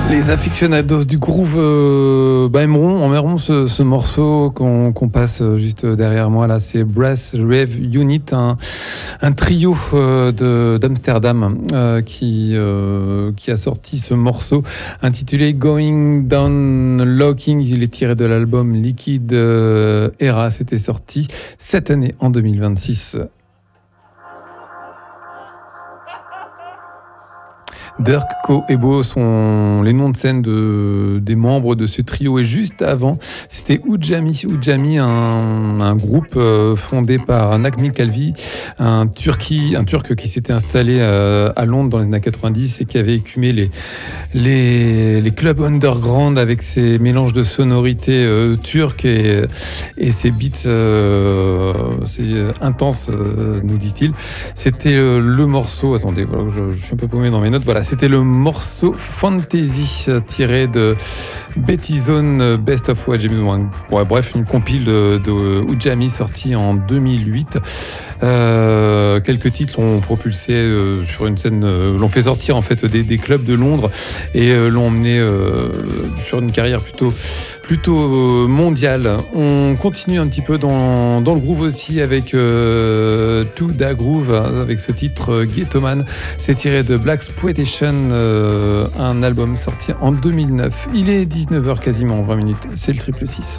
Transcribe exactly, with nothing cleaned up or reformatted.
Les aficionados du groove euh, bah, aimeront, aimeront ce, ce morceau qu'on qu'on passe juste derrière moi. Là, c'est Brass Rave Unit, un, un trio euh, de, d'Amsterdam euh, qui, euh, qui a sorti ce morceau intitulé Going Down Locking. Il est tiré de l'album Liquid euh, Era. C'était sorti cette année, en deux mille vingt-six. Dirk, Ko et Bo sont les noms de scène de, des membres de ce trio. Et juste avant, c'était Ujami. Ujami, un, un groupe euh, fondé par Nakmi Calvi, un, Turki, un Turc qui s'était installé euh, à Londres dans les années quatre-vingt-dix et qui avait écumé les, les, les clubs underground avec ses mélanges de sonorités euh, turques et, et ses beats euh, intenses, euh, nous dit-il. C'était euh, le morceau... Attendez, voilà, je, je suis un peu paumé dans mes notes. Voilà. C'était le morceau Fantasy tiré de Betty Zone Best of What Jimmy Wang. Ouais, bref, une compile de, de Ujami sortie en deux mille huit. Euh, quelques titres l'ont propulsé euh, sur une scène, euh, l'ont fait sortir en fait des, des clubs de Londres et euh, l'ont emmené euh, sur une carrière plutôt plutôt mondiale. On continue un petit peu dans, dans le groove aussi avec euh, To Da Groove avec ce titre Ghetto Man. C'est tiré de Blaxploitation, euh, un album sorti en deux mille neuf. Il est dix-neuf heures quasiment, vingt minutes. C'est le triple six.